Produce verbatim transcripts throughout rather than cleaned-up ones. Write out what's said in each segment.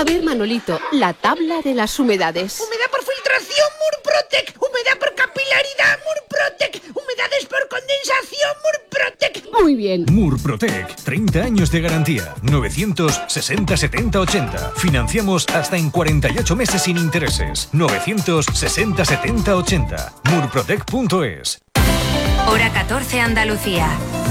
A ver, Manolito, la tabla de las humedades. Humedad por filtración, Murprotec. Humedad por capilaridad, Murprotec. Humedades por condensación, Murprotec. Muy bien. Murprotec, treinta años de garantía. novecientos sesenta setenta ochenta. Financiamos hasta en cuarenta y ocho meses sin intereses. novecientos sesenta setenta ochenta. murprotec punto es. Hora catorce, Andalucía.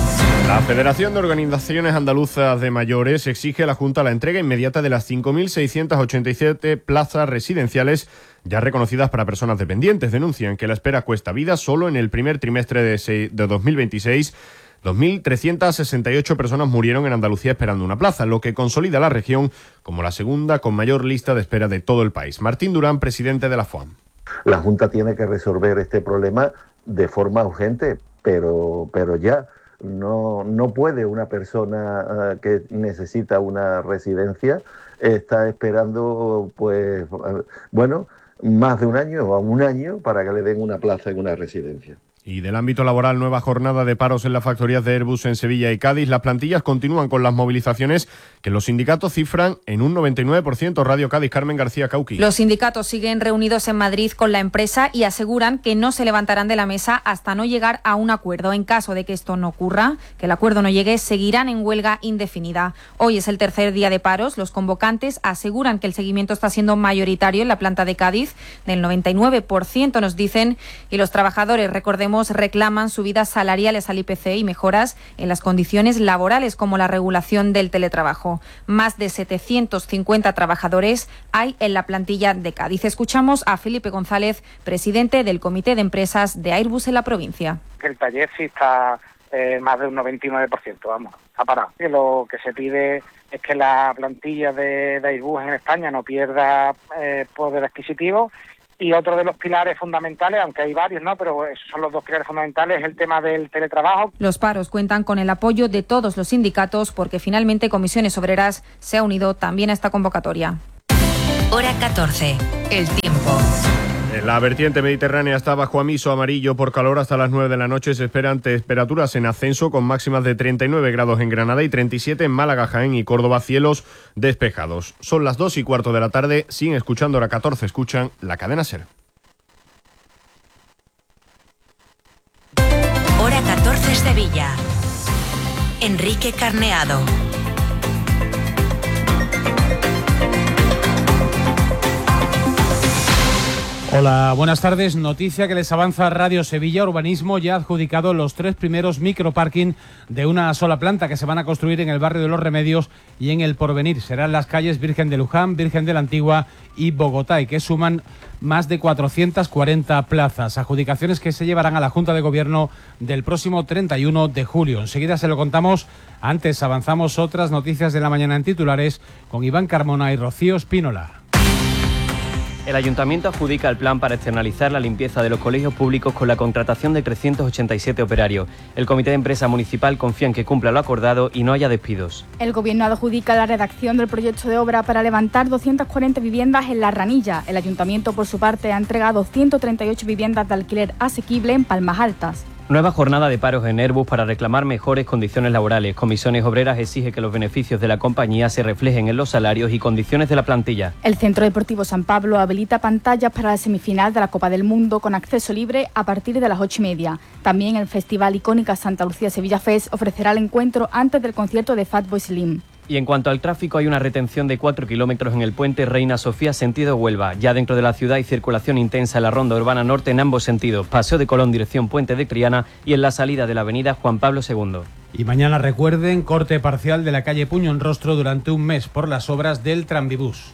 La Federación de Organizaciones Andaluzas de Mayores exige a la Junta la entrega inmediata de las cinco mil seiscientas ochenta y siete plazas residenciales ya reconocidas para personas dependientes. Denuncian que la espera cuesta vida. Solo en el primer trimestre de dos mil veintiséis, dos mil trescientas sesenta y ocho personas murieron en Andalucía esperando una plaza, lo que consolida a la región como la segunda con mayor lista de espera de todo el país. Martín Durán, presidente de la F O A M. La Junta tiene que resolver este problema de forma urgente, pero, pero ya. No, no puede una persona uh, que necesita una residencia estar esperando, pues, uh, bueno, más de un año o un año para que le den una plaza en una residencia. Y del ámbito laboral, nueva jornada de paros en las factorías de Airbus en Sevilla y Cádiz. Las plantillas continúan con las movilizaciones que los sindicatos cifran en un noventa y nueve por ciento. Radio Cádiz, Carmen García Cauqui. Los sindicatos siguen reunidos en Madrid con la empresa y aseguran que no se levantarán de la mesa hasta no llegar a un acuerdo. En caso de que esto no ocurra, que el acuerdo no llegue, seguirán en huelga indefinida. Hoy es el tercer día de paros. Los convocantes aseguran que el seguimiento está siendo mayoritario en la planta de Cádiz, del noventa y nueve por ciento nos dicen, y los trabajadores, recordemos, reclaman subidas salariales al I P C y mejoras en las condiciones laborales como la regulación del teletrabajo. Más de setecientos cincuenta trabajadores hay en la plantilla de Cádiz. Escuchamos a Felipe González, presidente del Comité de Empresas de Airbus en la provincia. El taller sí está eh, más de un noventa y nueve por ciento, vamos, ha parado. Y lo que se pide es que la plantilla de, de Airbus en España no pierda eh, poder adquisitivo. Y otro de los pilares fundamentales, aunque hay varios, ¿no?, pero esos son los dos pilares fundamentales, es el tema del teletrabajo. Los paros cuentan con el apoyo de todos los sindicatos porque finalmente Comisiones Obreras se ha unido también a esta convocatoria. Hora catorce. El tiempo. La vertiente mediterránea está bajo aviso amarillo por calor hasta las nueve de la noche. Se esperan temperaturas en ascenso con máximas de treinta y nueve grados en Granada y treinta y siete en Málaga, Jaén y Córdoba, cielos despejados. Son las dos y cuarto de la tarde. Siguen escuchando Hora catorce, escuchan la cadena SER. Hora catorce, Sevilla. Enrique Carneado. Hola, buenas tardes. Noticia que les avanza Radio Sevilla Urbanismo. Ya ha adjudicado los tres primeros microparking de una sola planta que se van a construir en el barrio de Los Remedios y en El Porvenir. Serán las calles Virgen de Luján, Virgen de la Antigua y Bogotá, y que suman más de cuatrocientas cuarenta plazas. Adjudicaciones que se llevarán a la Junta de Gobierno del próximo treinta y uno de julio. Enseguida se lo contamos. Antes avanzamos otras noticias de la mañana en titulares con Iván Carmona y Rocío Espínola. El Ayuntamiento adjudica el plan para externalizar la limpieza de los colegios públicos con la contratación de trescientos ochenta y siete operarios. El Comité de Empresa Municipal confía en que cumpla lo acordado y no haya despidos. El Gobierno adjudica la redacción del proyecto de obra para levantar doscientas cuarenta viviendas en La Ranilla. El Ayuntamiento, por su parte, ha entregado ciento treinta y ocho viviendas de alquiler asequible en Palmas Altas. Nueva jornada de paros en Airbus para reclamar mejores condiciones laborales. Comisiones Obreras exige que los beneficios de la compañía se reflejen en los salarios y condiciones de la plantilla. El Centro Deportivo San Pablo habilita pantallas para la semifinal de la Copa del Mundo con acceso libre a partir de las ocho y media. También el Festival Icónica Santa Lucía Sevilla Fest ofrecerá el encuentro antes del concierto de Fatboy Slim. Y en cuanto al tráfico, hay una retención de cuatro kilómetros en el puente Reina Sofía, sentido Huelva. Ya dentro de la ciudad hay circulación intensa en la ronda urbana norte en ambos sentidos. Paseo de Colón, dirección Puente de Triana, y en la salida de la avenida Juan Pablo segundo. Y mañana, recuerden, corte parcial de la calle Puño en Rostro durante un mes por las obras del Tranvibús.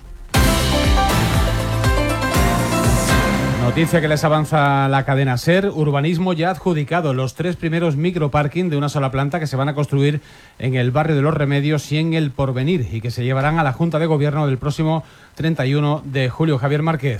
Noticia que les avanza la cadena SER. Urbanismo ya ha adjudicado los tres primeros microparking de una sola planta que se van a construir en el barrio de Los Remedios y en El Porvenir y que se llevarán a la Junta de Gobierno del próximo treinta y uno de julio. Javier Márquez.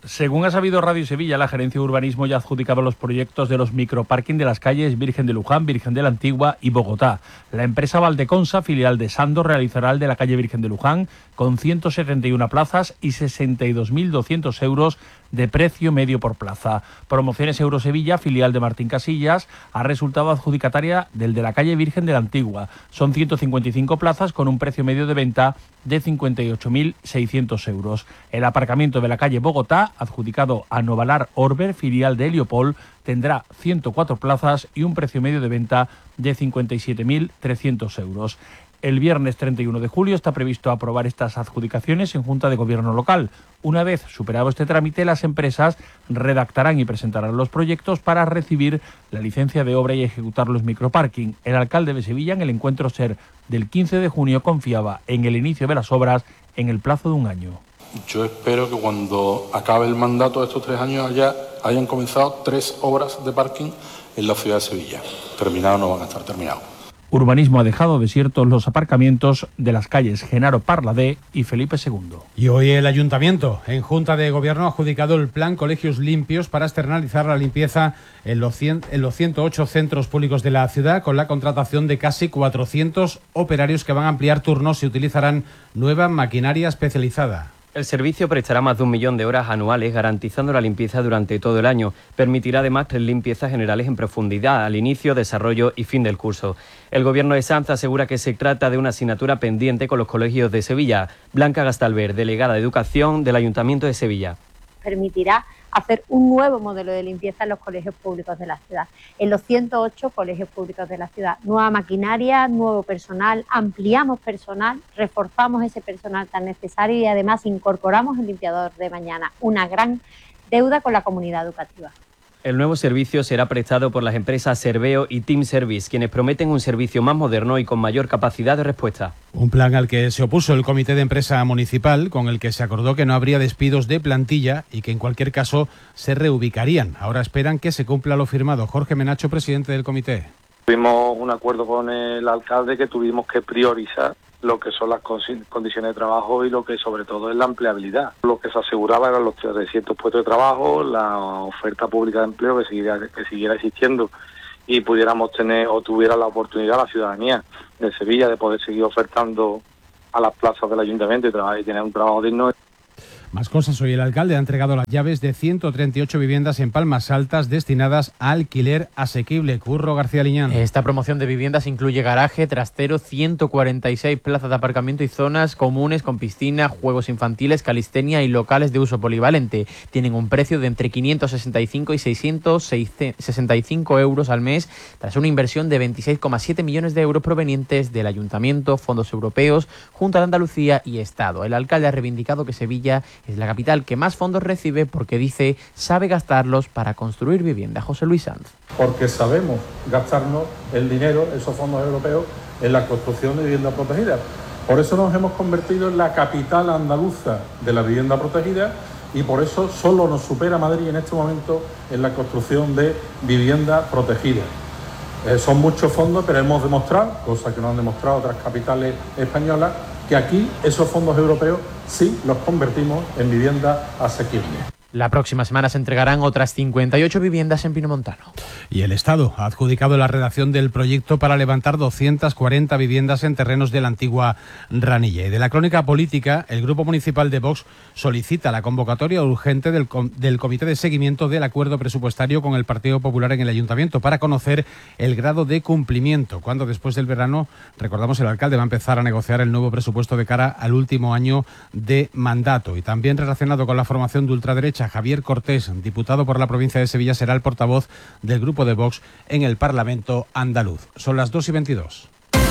Según ha sabido Radio Sevilla, la Gerencia de Urbanismo ya ha adjudicado los proyectos de los microparking de las calles Virgen de Luján, Virgen de la Antigua y Bogotá. La empresa Valdeconsa, filial de Sando, realizará el de la calle Virgen de Luján con ciento setenta y una plazas y sesenta y dos mil doscientos euros de precio medio por plaza. Promociones Eurosevilla, filial de Martín Casillas, ha resultado adjudicataria del de la calle Virgen de la Antigua. Son ciento cincuenta y cinco plazas con un precio medio de venta de cincuenta y ocho mil seiscientos euros. El aparcamiento de la calle Bogotá, adjudicado a Novalar Orber, filial de Heliopol, tendrá ciento cuatro plazas y un precio medio de venta de cincuenta y siete mil trescientos euros. El viernes treinta y uno de julio está previsto aprobar estas adjudicaciones en Junta de Gobierno local. Una vez superado este trámite, las empresas redactarán y presentarán los proyectos para recibir la licencia de obra y ejecutar los microparking. El alcalde de Sevilla, en el encuentro SER del quince de junio, confiaba en el inicio de las obras en el plazo de un año. Yo espero que cuando acabe el mandato de estos tres años ya hayan comenzado tres obras de parking en la ciudad de Sevilla. Terminados no van a estar terminados. Urbanismo ha dejado desiertos los aparcamientos de las calles Genaro Parladé y Felipe segundo. Y hoy el Ayuntamiento, en Junta de Gobierno, ha adjudicado el plan Colegios Limpios para externalizar la limpieza en los, cien, en los ciento ocho centros públicos de la ciudad, con la contratación de casi cuatrocientos operarios que van a ampliar turnos y utilizarán nueva maquinaria especializada. El servicio prestará más de un millón de horas anuales, garantizando la limpieza durante todo el año. Permitirá además tres limpiezas generales en profundidad, al inicio, desarrollo y fin del curso. El Gobierno de Sanz asegura que se trata de una asignatura pendiente con los colegios de Sevilla. Blanca Gastalver, delegada de Educación del Ayuntamiento de Sevilla. Permitirá hacer un nuevo modelo de limpieza en los colegios públicos de la ciudad, en los ciento ocho colegios públicos de la ciudad. Nueva maquinaria, nuevo personal, ampliamos personal, reforzamos ese personal tan necesario y además incorporamos el limpiador de mañana, una gran deuda con la comunidad educativa. El nuevo servicio será prestado por las empresas Serveo y Team Service, quienes prometen un servicio más moderno y con mayor capacidad de respuesta. Un plan al que se opuso el Comité de Empresa Municipal, con el que se acordó que no habría despidos de plantilla y que en cualquier caso se reubicarían. Ahora esperan que se cumpla lo firmado. Jorge Menacho, presidente del comité. Tuvimos un acuerdo con el alcalde que tuvimos que priorizar lo que son las condiciones de trabajo y lo que sobre todo es la empleabilidad. Lo que se aseguraba eran los trescientos puestos de trabajo, la oferta pública de empleo que siguiera, que siguiera existiendo y pudiéramos tener o tuviera la oportunidad la ciudadanía de Sevilla de poder seguir ofertando a las plazas del ayuntamiento y, trabajar, y tener un trabajo digno. Más cosas. Hoy el alcalde ha entregado las llaves de ciento treinta y ocho viviendas en Palmas Altas destinadas a alquiler asequible. Curro García Liñán. Esta promoción de viviendas incluye garaje, trastero, ciento cuarenta y seis plazas de aparcamiento y zonas comunes con piscina, juegos infantiles, calistenia y locales de uso polivalente. Tienen un precio de entre quinientos sesenta y cinco y seiscientos sesenta y cinco euros al mes, tras una inversión de veintiséis coma siete millones de euros provenientes del Ayuntamiento, fondos europeos, Junta de Andalucía y Estado. El alcalde ha reivindicado que Sevilla es la capital que más fondos recibe porque, dice, sabe gastarlos para construir vivienda. José Luis Sanz. Porque sabemos gastarnos el dinero, esos fondos europeos, en la construcción de vivienda protegida. Por eso nos hemos convertido en la capital andaluza de la vivienda protegida y por eso solo nos supera Madrid en este momento en la construcción de vivienda protegida. Eh, son muchos fondos, pero hemos demostrado, cosa que no han demostrado otras capitales españolas, que aquí esos fondos europeos sí los convertimos en vivienda asequible. La próxima semana se entregarán otras cincuenta y ocho viviendas en Pinomontano. Y el Estado ha adjudicado la redacción del proyecto para levantar doscientas cuarenta viviendas en terrenos de la antigua Ranilla. Y de la crónica política, el Grupo Municipal de Vox solicita la convocatoria urgente del, com- del Comité de Seguimiento del Acuerdo Presupuestario con el Partido Popular en el Ayuntamiento para conocer el grado de cumplimiento, cuando después del verano, recordamos, el alcalde va a empezar a negociar el nuevo presupuesto de cara al último año de mandato. Y también relacionado con la formación de ultraderecha, Javier Cortés, diputado por la provincia de Sevilla, será el portavoz del grupo de Vox en el Parlamento andaluz. Son las dos y veintidós.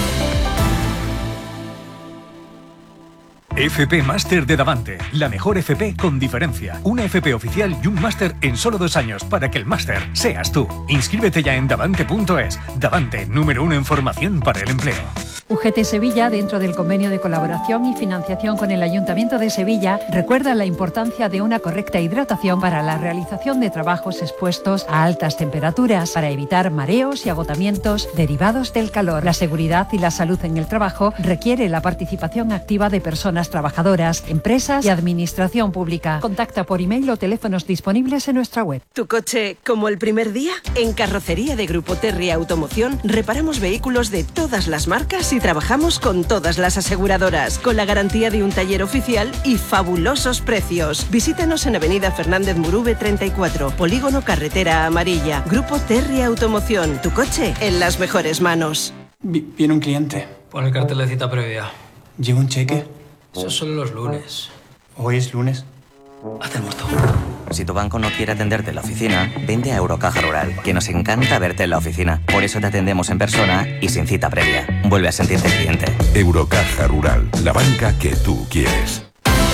F P Máster de Davante, la mejor F P con diferencia. Una F P oficial y un máster en solo dos años para que el máster seas tú. Inscríbete ya en davante punto es. Davante, número uno en formación para el empleo. U G T Sevilla, dentro del convenio de colaboración y financiación con el Ayuntamiento de Sevilla, recuerda la importancia de una correcta hidratación para la realización de trabajos expuestos a altas temperaturas, para evitar mareos y agotamientos derivados del calor. La seguridad y la salud en el trabajo requiere la participación activa de personas trabajadoras, empresas y administración pública. Contacta por email o teléfonos disponibles en nuestra web. ¿Tu coche como el primer día? En Carrocería de Grupo Terry Automoción reparamos vehículos de todas las marcas y trabajamos con todas las aseguradoras, con la garantía de un taller oficial y fabulosos precios. Visítanos en Avenida Fernández Murube treinta y cuatro, Polígono Carretera Amarilla. Grupo Terry Automoción, tu coche en las mejores manos. Viene un cliente. Pon el cartel de cita previa. ¿Lleva un cheque? Eso es solo los lunes. ¿Hoy es lunes? Haz el muerto. Si tu banco no quiere atenderte en la oficina, vente a Eurocaja Rural, que nos encanta verte en la oficina. Por eso te atendemos en persona y sin cita previa. Vuelve a sentirte cliente. Eurocaja Rural, la banca que tú quieres.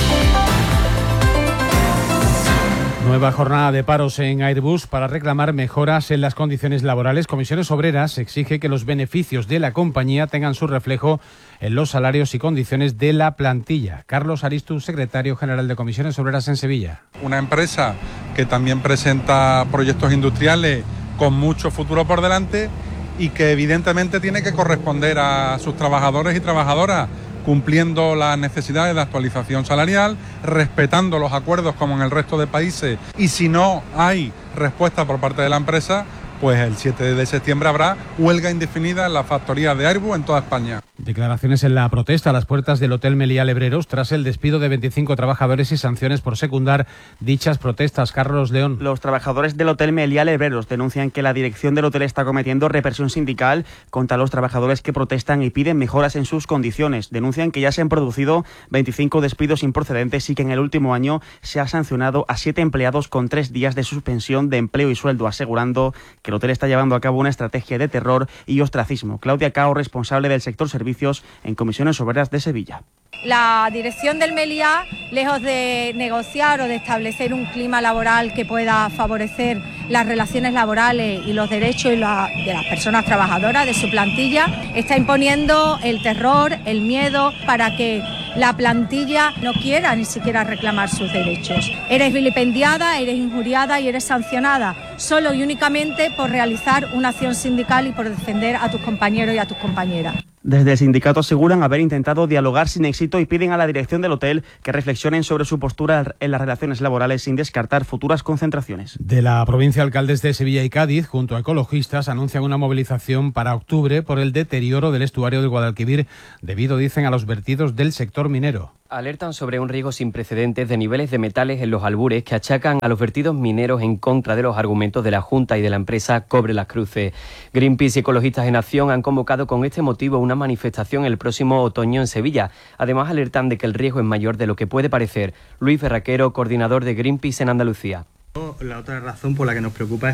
Nueva jornada de paros en Airbus para reclamar mejoras en las condiciones laborales. Comisiones Obreras exige que los beneficios de la compañía tengan su reflejo en los salarios y condiciones de la plantilla. Carlos Aristus, secretario general de Comisiones Obreras en Sevilla. Una empresa que también presenta proyectos industriales con mucho futuro por delante y que evidentemente tiene que corresponder a sus trabajadores y trabajadoras, cumpliendo las necesidades de actualización salarial, respetando los acuerdos como en el resto de países, y si no hay respuesta por parte de la empresa, pues el siete de septiembre habrá huelga indefinida en las factorías de Airbus en toda España. Declaraciones en la protesta a las puertas del Hotel Meliá Lebreros tras el despido de veinticinco trabajadores y sanciones por secundar dichas protestas. Carlos León. Los trabajadores del Hotel Meliá Lebreros denuncian que la dirección del hotel está cometiendo represión sindical contra los trabajadores que protestan y piden mejoras en sus condiciones. Denuncian que ya se han producido veinticinco despidos improcedentes y que en el último año se ha sancionado a siete empleados con tres días de suspensión de empleo y sueldo, asegurando que el hotel está llevando a cabo una estrategia de terror y ostracismo. Claudia Cao, responsable del sector servicios en Comisiones Obreras de Sevilla. La dirección del Meliá, lejos de negociar o de establecer un clima laboral que pueda favorecer las relaciones laborales y los derechos y la, de las personas trabajadoras, de su plantilla, está imponiendo el terror, el miedo para que la plantilla no quiera ni siquiera reclamar sus derechos. Eres vilipendiada, eres injuriada y eres sancionada solo y únicamente por realizar una acción sindical y por defender a tus compañeros y a tus compañeras. Desde el sindicato aseguran haber intentado dialogar sin éxito y piden a la dirección del hotel que reflexionen sobre su postura en las relaciones laborales sin descartar futuras concentraciones. De la provincia, alcaldes de Sevilla y Cádiz, junto a ecologistas, anuncian una movilización para octubre por el deterioro del estuario del Guadalquivir debido, dicen, a los vertidos del sector minero. Alertan sobre un riesgo sin precedentes de niveles de metales en los albures que achacan a los vertidos mineros en contra de los argumentos de la Junta y de la empresa Cobre Las Cruces. Greenpeace y Ecologistas en Acción han convocado con este motivo una manifestación el próximo otoño en Sevilla. Además, alertan de que el riesgo es mayor de lo que puede parecer. Luis Ferraquero, coordinador de Greenpeace en Andalucía. La otra razón por la que nos preocupa es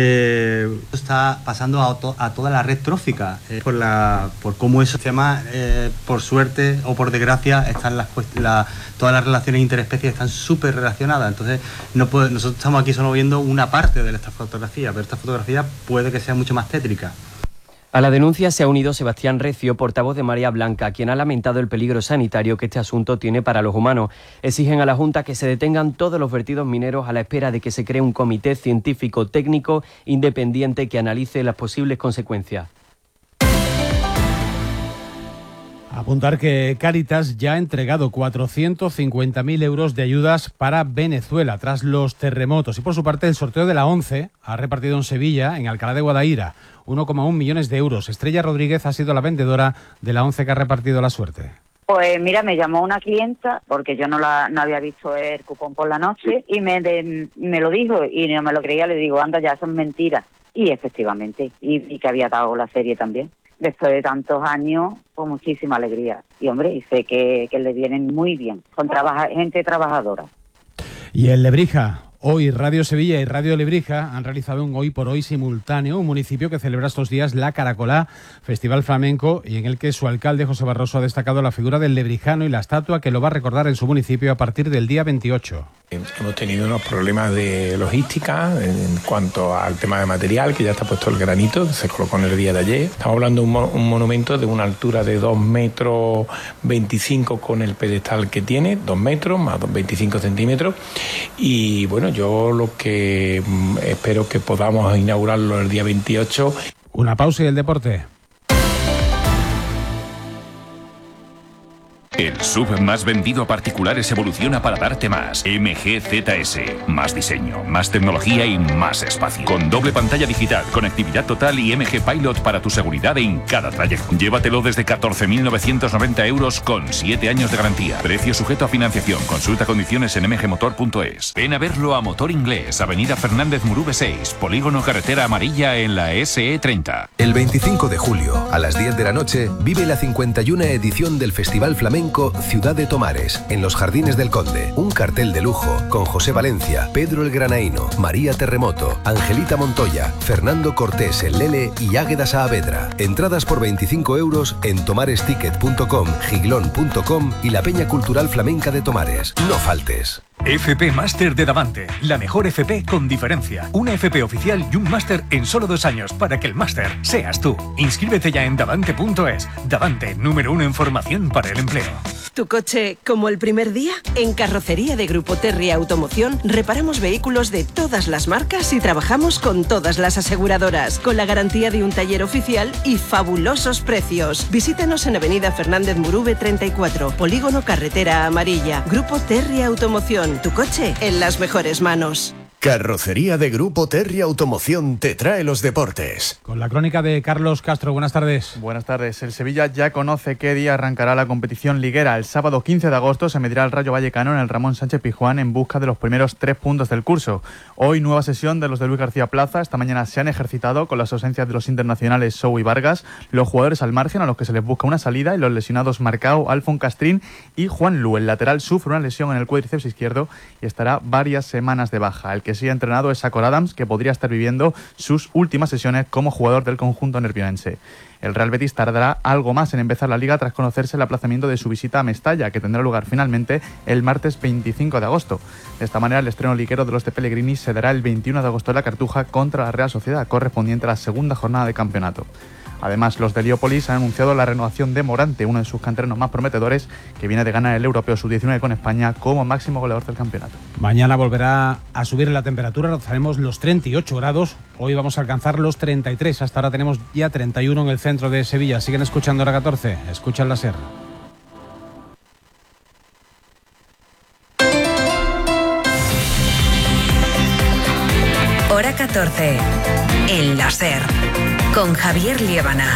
eh, está pasando a, to, a toda la red trófica eh, por la por cómo eso se llama eh, por suerte o por desgracia están las la, todas las relaciones interespecies están súper relacionadas, entonces no puede, nosotros estamos aquí solo viendo una parte de esta fotografía, pero esta fotografía puede que sea mucho más tétrica. A la denuncia se ha unido Sebastián Recio, portavoz de Marea Blanca, quien ha lamentado el peligro sanitario que este asunto tiene para los humanos. Exigen a la Junta que se detengan todos los vertidos mineros a la espera de que se cree un comité científico técnico independiente que analice las posibles consecuencias. Apuntar que Cáritas ya ha entregado cuatrocientos cincuenta mil euros de ayudas para Venezuela tras los terremotos. Y por su parte, el sorteo de la ONCE ha repartido en Sevilla, en Alcalá de Guadaira, uno coma uno millones de euros. Estrella Rodríguez ha sido la vendedora de la ONCE que ha repartido la suerte. Pues mira, me llamó una clienta porque yo no la no había visto el cupón por la noche y me, de, me lo dijo y no me lo creía. Le digo, anda, ya son mentiras. Y efectivamente, y, y que había dado la serie también. Después de tantos años, con muchísima alegría. Y hombre, y sé que, que le vienen muy bien, con trabaja, gente trabajadora. Y en Lebrija, hoy Radio Sevilla y Radio Lebrija han realizado un Hoy por Hoy simultáneo, un municipio que celebra estos días la Caracolá, Festival Flamenco, y en el que su alcalde José Barroso ha destacado la figura del lebrijano y la estatua que lo va a recordar en su municipio a partir del día veintiocho. Hemos tenido unos problemas de logística en cuanto al tema de material, que ya está puesto el granito, que se colocó en el día de ayer. Estamos hablando de un, mo- un monumento de una altura de dos metros veinticinco con el pedestal que tiene, dos metros más veinticinco centímetros. Y bueno, yo lo que mm, espero que podamos inaugurarlo el día veintiocho. Una pausa y el deporte. El S U V más vendido a particulares evoluciona para darte más. M G Z S. Más diseño, más tecnología y más espacio. Con doble pantalla digital, conectividad total y M G Pilot para tu seguridad en cada trayecto. Llévatelo desde catorce mil novecientos noventa euros con siete años de garantía. Precio sujeto a financiación. Consulta condiciones en m g motor punto es. Ven a verlo a Motor Inglés, Avenida Fernández Murube seis, Polígono Carretera Amarilla en la S E treinta. El veinticinco de julio, a las diez de la noche, vive la cincuenta y una edición del Festival Flamenco Ciudad de Tomares, en los Jardines del Conde. Un cartel de lujo con José Valencia, Pedro el Granaíno, María Terremoto, Angelita Montoya, Fernando Cortés el Lele y Águeda Saavedra. Entradas por veinticinco euros en tomaresticket punto com, giglón punto com y la Peña Cultural Flamenca de Tomares. No faltes. F P Máster de Davante, la mejor F P con diferencia. Una F P oficial y un máster en solo dos años para que el máster seas tú. Inscríbete ya en davante punto es. Davante, número uno en formación para el empleo. ¿Tu coche como el primer día? En Carrocería de Grupo Terry Automoción reparamos vehículos de todas las marcas y trabajamos con todas las aseguradoras, con la garantía de un taller oficial y fabulosos precios. Visítanos en Avenida Fernández Murube treinta y cuatro, Polígono Carretera Amarilla. Grupo Terry Automoción, tu coche en las mejores manos. Carrocería de Grupo Terry Automoción te trae los deportes. Con la crónica de Carlos Castro. Buenas tardes. Buenas tardes. El Sevilla ya conoce qué día arrancará la competición liguera. El sábado quince de agosto se medirá el Rayo Vallecano en el Ramón Sánchez Pizjuán en busca de los primeros tres puntos del curso. Hoy nueva sesión de los de Luis García Plaza. Esta mañana se han ejercitado con las ausencias de los internacionales Sou y Vargas, los jugadores al margen a los que se les busca una salida y los lesionados Marcao, Alfon Castrín y Juan Lu. El lateral sufre una lesión en el cuádriceps izquierdo y estará varias semanas de baja. El que sí ha entrenado es Sakor Adams, que podría estar viviendo sus últimas sesiones como jugador del conjunto nervionense. El Real Betis tardará algo más en empezar la Liga tras conocerse el aplazamiento de su visita a Mestalla, que tendrá lugar finalmente el martes veinticinco de agosto. De esta manera, el estreno liguero de los de Pellegrini se dará el veintiuno de agosto en la Cartuja contra la Real Sociedad, correspondiente a la segunda jornada de campeonato. Además, los de Heliópolis han anunciado la renovación de Morante, uno de sus canteranos más prometedores, que viene de ganar el Europeo sub diecinueve con España como máximo goleador del campeonato. Mañana volverá a subir la temperatura, rozaremos los treinta y ocho grados. Hoy vamos a alcanzar los treinta y tres. Hasta ahora tenemos ya treinta y uno en el centro de Sevilla. Siguen escuchando Hora catorce. Escucha el láser. Hora catorce. El láser. Con Javier Liébana.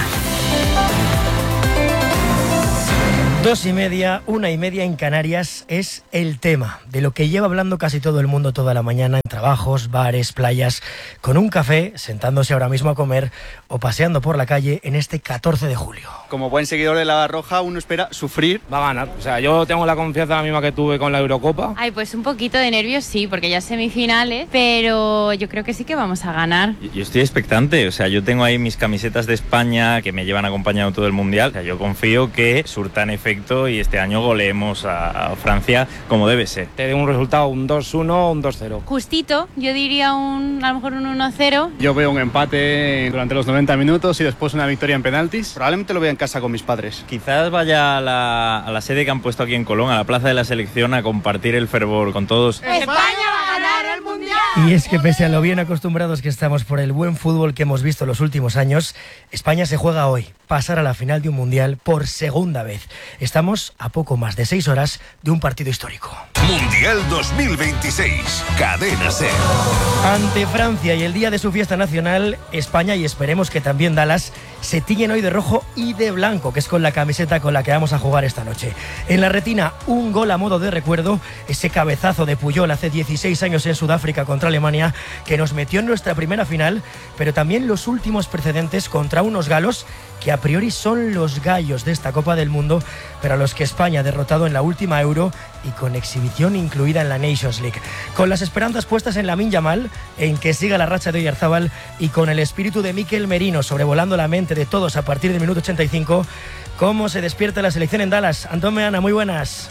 Dos y media, una y media en Canarias es el tema de lo que lleva hablando casi todo el mundo toda la mañana en trabajos, bares, playas, con un café, sentándose ahora mismo a comer o paseando por la calle en este catorce de julio. Como buen seguidor de la Roja, uno espera sufrir. Va a ganar, o sea, yo tengo la confianza la misma que tuve con la Eurocopa. Ay, pues un poquito de nervios sí, porque ya es semifinales, pero yo creo que sí que vamos a ganar. Yo estoy expectante, o sea, yo tengo ahí mis camisetas de España que me llevan acompañando todo el Mundial. O sea, yo confío que surtan efecto y este año goleemos a Francia como debe ser. Te doy un resultado, un dos uno o un dos cero. Justito, yo diría un, a lo mejor un uno cero. Yo veo un empate durante los noventa minutos y después una victoria en penaltis. Probablemente lo vea en casa con mis padres. Quizás vaya a la, a la sede que han puesto aquí en Colón, a la Plaza de la Selección, a compartir el fervor con todos. ¡España va a ganar el Mundial! Y es que pese a lo bien acostumbrados que estamos por el buen fútbol que hemos visto los últimos años, España se juega hoy, pasar a la final de un Mundial por segunda vez. Estamos a poco más de seis horas de un partido histórico. Mundial dos mil veintiséis, Cadena SER. Ante Francia y el día de su fiesta nacional, España y esperemos que también Dallas se tiñen hoy de rojo y de blanco, que es con la camiseta con la que vamos a jugar esta noche. En la retina, un gol a modo de recuerdo, ese cabezazo de Puyol hace dieciséis años en Sudáfrica contra Alemania, que nos metió en nuestra primera final, pero también los últimos precedentes contra unos galos que a priori son los gallos de esta Copa del Mundo, pero a los que España ha derrotado en la última Euro y con exhibición incluida en la Nations League. Con las esperanzas puestas en Lamine Yamal, en que siga la racha de Oyarzabal y con el espíritu de Mikel Merino sobrevolando la mente de todos a partir del minuto ochenta y cinco, ¿cómo se despierta la selección en Dallas? Antón Meana, muy buenas.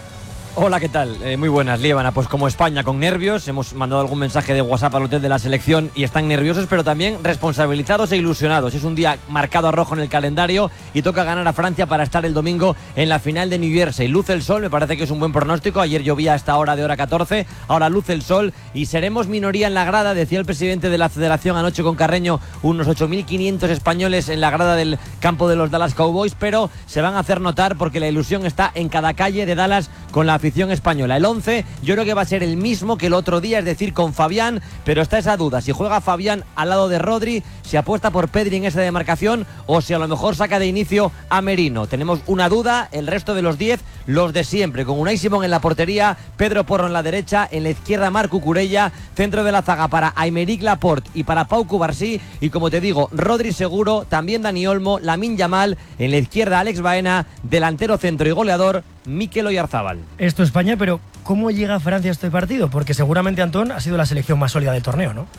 Hola, ¿qué tal? Eh, muy buenas, Líbana. Pues como España, con nervios, hemos mandado algún mensaje de WhatsApp al hotel de la selección y están nerviosos, pero también responsabilizados e ilusionados. Es un día marcado a rojo en el calendario y toca ganar a Francia para estar el domingo en la final de New Jersey. Luce el sol, me parece que es un buen pronóstico. Ayer llovía a esta hora de hora catorce, ahora luce el sol y seremos minoría en la grada, decía el presidente de la federación anoche con Carreño, unos ocho mil quinientos españoles en la grada del campo de los Dallas Cowboys, pero se van a hacer notar porque la ilusión está en cada calle de Dallas con la afición española. El once yo creo que va a ser el mismo que el otro día, es decir, con Fabián, pero está esa duda, si juega Fabián al lado de Rodri, si apuesta por Pedri en esa demarcación o si a lo mejor saca de inicio a Merino. Tenemos una duda, el resto de los diez, los de siempre, con Unai Simón en la portería, Pedro Porro en la derecha, en la izquierda Marc Cucurella, centro de la zaga para Aymeric Laporte y para Pau Cubarsí, y como te digo, Rodri seguro, también Dani Olmo, Lamine Yamal, en la izquierda Alex Baena, delantero centro y goleador Mikel Oyarzabal. Esto España, pero ¿cómo llega Francia a este partido? Porque seguramente, Antón, ha sido la selección más sólida del torneo, ¿no?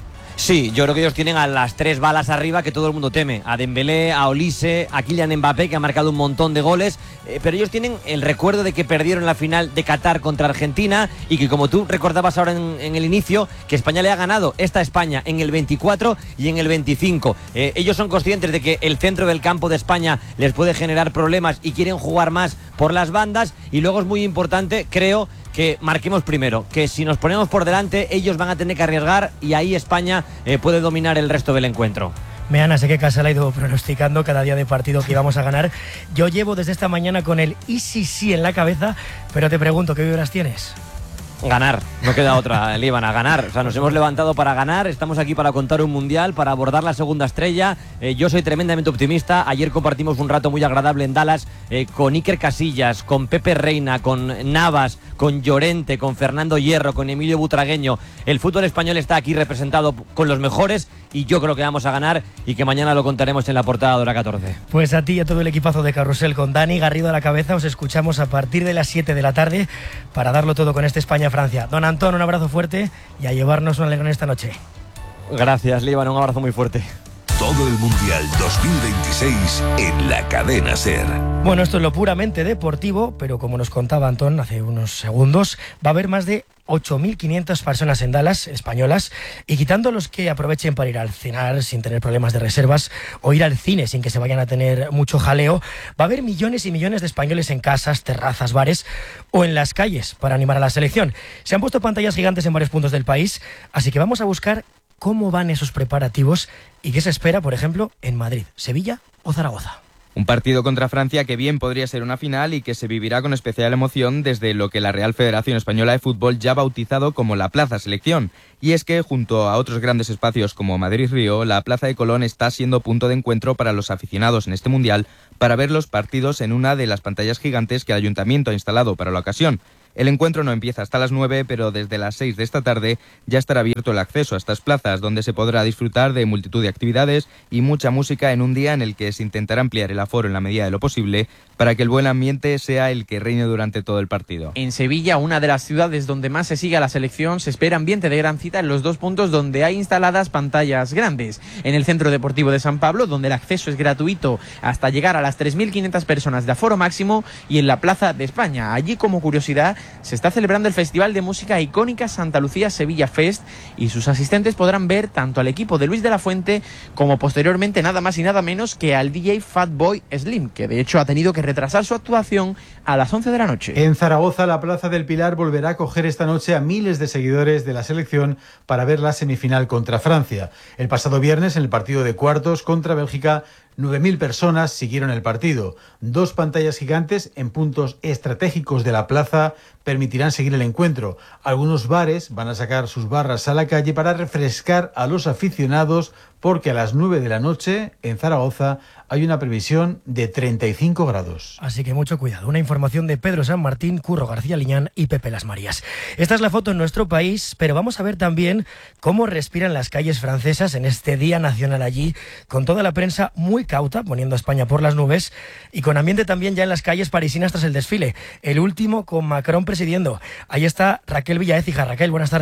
Sí, yo creo que ellos tienen a las tres balas arriba que todo el mundo teme, a Dembélé, a Olise, a Kylian Mbappé, que ha marcado un montón de goles, eh, pero ellos tienen el recuerdo de que perdieron la final de Qatar contra Argentina y que, como tú recordabas ahora en, en el inicio, que España le ha ganado esta España en el veinticuatro y en el veinticinco. Eh, ellos son conscientes de que el centro del campo de España les puede generar problemas y quieren jugar más por las bandas, y luego es muy importante, creo, que marquemos primero, que si nos ponemos por delante ellos van a tener que arriesgar y ahí España eh, puede dominar el resto del encuentro. Meana, sé que Casal ha ido pronosticando cada día de partido que íbamos a ganar. Yo llevo desde esta mañana con el y sí sí en la cabeza, pero te pregunto, ¿qué vibras tienes? Ganar, no queda otra, Líbana, ganar. O sea, nos hemos levantado para ganar, estamos aquí para contar un mundial, para abordar la segunda estrella. Eh, yo soy tremendamente optimista. Ayer compartimos un rato muy agradable en Dallas eh, con Iker Casillas, con Pepe Reina, con Navas, con Llorente, con Fernando Hierro, con Emilio Butragueño. El fútbol español está aquí representado con los mejores y yo creo que vamos a ganar y que mañana lo contaremos en la portada de hora catorce. Pues a ti y a todo el equipazo de Carrusel con Dani Garrido a la cabeza os escuchamos a partir de las siete de la tarde para darlo todo con este España-Francia. Don Antón, un abrazo fuerte y a llevarnos un alegrón esta noche. Gracias, Líbano, un abrazo muy fuerte. Todo el Mundial dos mil veintiséis en la cadena SER. Bueno, esto es lo puramente deportivo, pero como nos contaba Antón hace unos segundos, va a haber más de ocho mil quinientas personas en Dallas, españolas, y quitando los que aprovechen para ir al cenar sin tener problemas de reservas o ir al cine sin que se vayan a tener mucho jaleo, va a haber millones y millones de españoles en casas, terrazas, bares o en las calles para animar a la selección. Se han puesto pantallas gigantes en varios puntos del país, así que vamos a buscar cómo van esos preparativos y qué se espera, por ejemplo, en Madrid, Sevilla o Zaragoza. Un partido contra Francia que bien podría ser una final y que se vivirá con especial emoción desde lo que la Real Federación Española de Fútbol ya ha bautizado como la Plaza Selección. Y es que, junto a otros grandes espacios como Madrid-Río, la Plaza de Colón está siendo punto de encuentro para los aficionados en este Mundial para ver los partidos en una de las pantallas gigantes que el Ayuntamiento ha instalado para la ocasión. El encuentro no empieza hasta las nueve, pero desde las seis de esta tarde ya estará abierto el acceso a estas plazas, donde se podrá disfrutar de multitud de actividades y mucha música en un día en el que se intentará ampliar el aforo en la medida de lo posible para que el buen ambiente sea el que reine durante todo el partido. En Sevilla, una de las ciudades donde más se sigue a la selección, se espera ambiente de gran cita en los dos puntos donde hay instaladas pantallas grandes. En el Centro Deportivo de San Pablo, donde el acceso es gratuito hasta llegar a las tres mil quinientas personas de aforo máximo, y en la Plaza de España. Allí, como curiosidad, se está celebrando el Festival de Música Icónica Santa Lucía Sevilla Fest y sus asistentes podrán ver tanto al equipo de Luis de la Fuente como posteriormente nada más y nada menos que al D J Fatboy Slim, que de hecho ha tenido que retrasar su actuación a las once de la noche. En Zaragoza, la Plaza del Pilar volverá a acoger esta noche a miles de seguidores de la selección para ver la semifinal contra Francia. El pasado viernes, en el partido de cuartos contra Bélgica, nueve mil personas siguieron el partido. Dos pantallas gigantes en puntos estratégicos de la plaza permitirán seguir el encuentro. Algunos bares van a sacar sus barras a la calle para refrescar a los aficionados, porque a las nueve de la noche en Zaragoza hay una previsión de treinta y cinco grados. Así que mucho cuidado. Una información de Pedro San Martín, Curro García Liñán y Pepe Las Marías. Esta es la foto en nuestro país, pero vamos a ver también cómo respiran las calles francesas en este Día Nacional allí, con toda la prensa muy cauta, poniendo a España por las nubes, y con ambiente también ya en las calles parisinas tras el desfile. El último con Macron presidiendo. Ahí está Raquel Villaécija. Raquel, buenas tardes.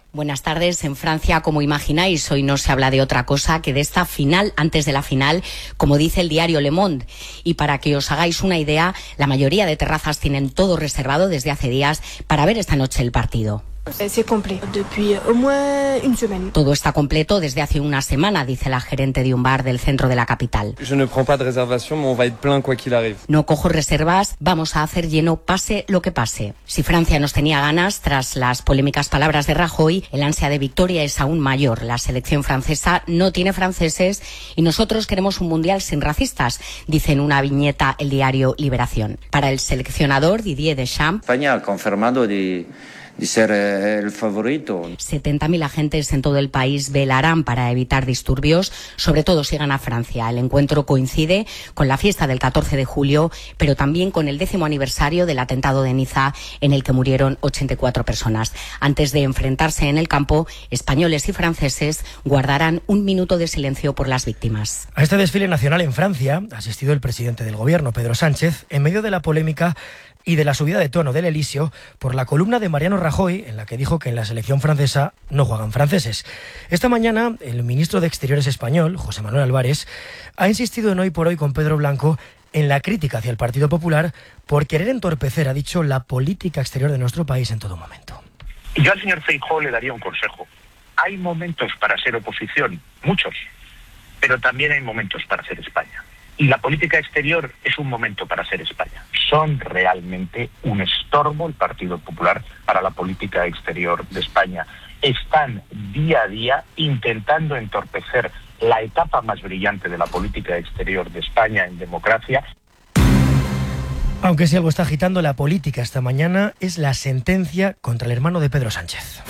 Buenas tardes. En Francia, como imagináis, hoy no se habla de otra cosa que de esta final antes de la final, como dice el diario Le Monde. Y para que os hagáis una idea, la mayoría de terrazas tienen todo reservado desde hace días para ver esta noche el partido. Todo está completo desde hace una semana, dice la gerente de un bar del centro de la capital. No cojo reservas, vamos a hacer lleno pase lo que pase. Si Francia nos tenía ganas, tras las polémicas palabras de Rajoy, el ansia de victoria es aún mayor. La selección francesa no tiene franceses y nosotros queremos un mundial sin racistas, dice en una viñeta el diario Liberación. Para el seleccionador Didier Deschamps, España ha confirmado de... de ser el favorito. setenta mil agentes en todo el país velarán para evitar disturbios, sobre todo si gana Francia. El encuentro coincide con la fiesta del catorce de julio, pero también con el décimo aniversario del atentado de Niza, en el que murieron ochenta y cuatro personas. Antes de enfrentarse en el campo, españoles y franceses guardarán un minuto de silencio por las víctimas. A este desfile nacional en Francia ha asistido el presidente del gobierno, Pedro Sánchez, en medio de la polémica y de la subida de tono del Elíseo por la columna de Mariano Rajoy, en la que dijo que en la selección francesa no juegan franceses. Esta mañana, el ministro de Exteriores español, José Manuel Álvarez, ha insistido en Hoy por Hoy con Pedro Blanco en la crítica hacia el Partido Popular por querer entorpecer, ha dicho, la política exterior de nuestro país en todo momento. Yo al señor Feijóo le daría un consejo. Hay momentos para ser oposición, muchos, pero también hay momentos para ser España. Y la política exterior es un momento para ser España. Son realmente un estorbo el Partido Popular para la política exterior de España. Están día a día intentando entorpecer la etapa más brillante de la política exterior de España en democracia. Aunque si algo está agitando la política esta mañana es la sentencia contra el hermano de Pedro Sánchez.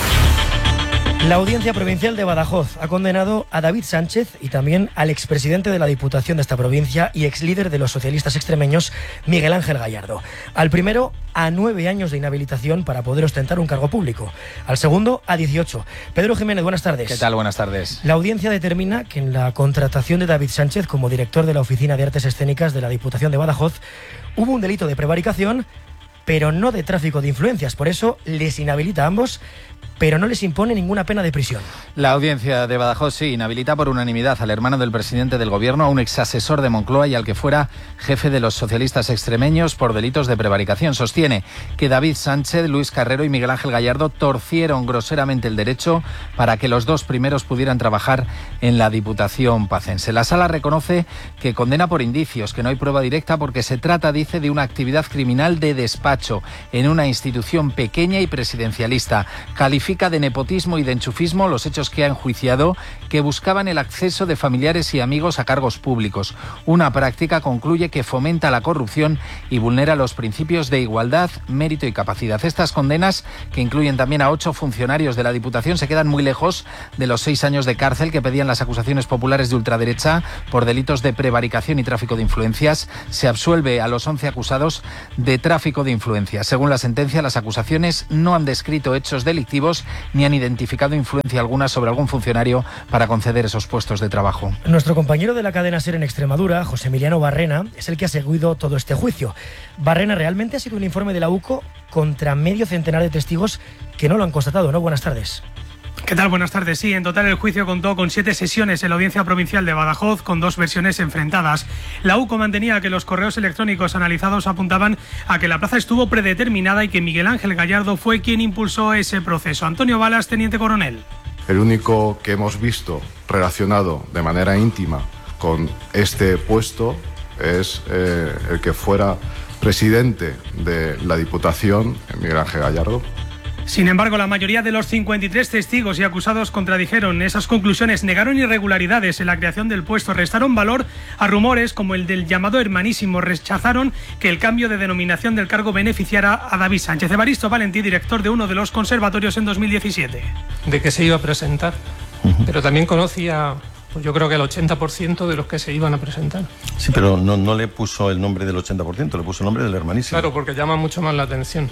La Audiencia Provincial de Badajoz ha condenado a David Sánchez y también al expresidente de la Diputación de esta provincia y exlíder de los socialistas extremeños, Miguel Ángel Gallardo. Al primero, a nueve años de inhabilitación para poder ostentar un cargo público. Al segundo, a dieciocho. Pedro Jiménez, buenas tardes. ¿Qué tal? Buenas tardes. La audiencia determina que en la contratación de David Sánchez como director de la Oficina de Artes Escénicas de la Diputación de Badajoz hubo un delito de prevaricación, pero no de tráfico de influencias. Por eso les inhabilita a ambos, pero no les impone ninguna pena de prisión. La audiencia de Badajoz sí inhabilita por unanimidad al hermano del presidente del gobierno, a un exasesor de Moncloa y al que fuera jefe de los socialistas extremeños por delitos de prevaricación. Sostiene que David Sánchez, Luis Carrero y Miguel Ángel Gallardo torcieron groseramente el derecho para que los dos primeros pudieran trabajar en la Diputación pacense. La sala reconoce que condena por indicios, que no hay prueba directa porque se trata, dice, de una actividad criminal de despacho en una institución pequeña y presidencialista. Califica de nepotismo y de enchufismo los hechos que ha enjuiciado, que buscaban el acceso de familiares y amigos a cargos públicos. Una práctica, concluye, que fomenta la corrupción y vulnera los principios de igualdad, mérito y capacidad. Estas condenas, que incluyen también a ocho funcionarios de la Diputación, se quedan muy lejos de los seis años de cárcel que pedían las acusaciones populares de ultraderecha por delitos de prevaricación y tráfico de influencias. Se absuelve a los once acusados de tráfico de influencias. Según la sentencia, las acusaciones no han descrito hechos delictivos ni han identificado influencia alguna sobre algún funcionario para conceder esos puestos de trabajo. Nuestro compañero de la cadena SER en Extremadura, José Emiliano Barrena, es el que ha seguido todo este juicio. Barrena, realmente ha sido un informe de la U C O contra medio centenar de testigos que no lo han constatado, ¿no? Buenas tardes. ¿Qué tal? Buenas tardes. Sí, en total el juicio contó con siete sesiones en la Audiencia Provincial de Badajoz, con dos versiones enfrentadas. La U C O mantenía que los correos electrónicos analizados apuntaban a que la plaza estuvo predeterminada y que Miguel Ángel Gallardo fue quien impulsó ese proceso. Antonio Balas, teniente coronel. El único que hemos visto relacionado de manera íntima con este puesto es eh, el que fuera presidente de la Diputación, Miguel Ángel Gallardo. Sin embargo, la mayoría de los cincuenta y tres testigos y acusados contradijeron esas conclusiones, negaron irregularidades en la creación del puesto, restaron valor a rumores como el del llamado hermanísimo, rechazaron que el cambio de denominación del cargo beneficiara a David Sánchez. Evaristo Valentí, director de uno de los conservatorios en dos mil diecisiete. De que se iba a presentar, uh-huh. pero también conocía, pues yo creo que el ochenta por ciento de los que se iban a presentar. Sí, pero no, no le puso el nombre del ochenta por ciento, le puso el nombre del hermanísimo. Claro, porque llama mucho más la atención.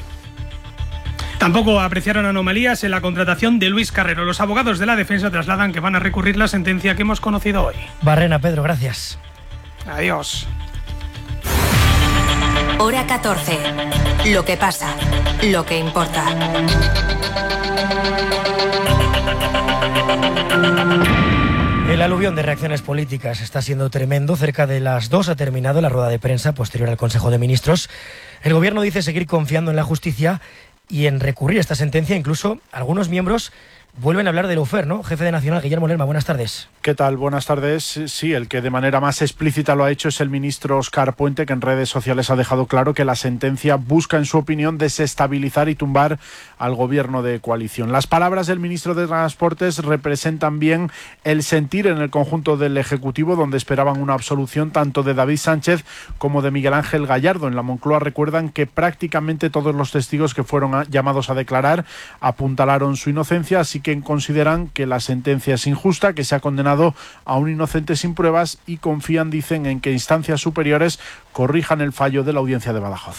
Tampoco apreciaron anomalías en la contratación de Luis Carrero. Los abogados de la defensa trasladan que van a recurrir la sentencia que hemos conocido hoy. Barrena, Pedro, gracias. Adiós. Hora catorce. Lo que pasa, lo que importa. El aluvión de reacciones políticas está siendo tremendo. Cerca de las dos ha terminado la rueda de prensa posterior al Consejo de Ministros. El Gobierno dice seguir confiando en la justicia y en recurrir a esta sentencia. Incluso algunos miembros vuelven a hablar del lawfare, ¿no? Jefe de Nacional, Guillermo Lerma, buenas tardes. ¿Qué tal? Buenas tardes. Sí, el que de manera más explícita lo ha hecho es el ministro Óscar Puente, que en redes sociales ha dejado claro que la sentencia busca, en su opinión, desestabilizar y tumbar al gobierno de coalición. Las palabras del ministro de Transportes representan bien el sentir en el conjunto del Ejecutivo, donde esperaban una absolución tanto de David Sánchez como de Miguel Ángel Gallardo. En la Moncloa recuerdan que prácticamente todos los testigos que fueron a, llamados a declarar apuntalaron su inocencia, así que consideran que la sentencia es injusta, que se ha condenado a un inocente sin pruebas y confían, dicen, en que instancias superiores corrijan el fallo de la Audiencia de Badajoz.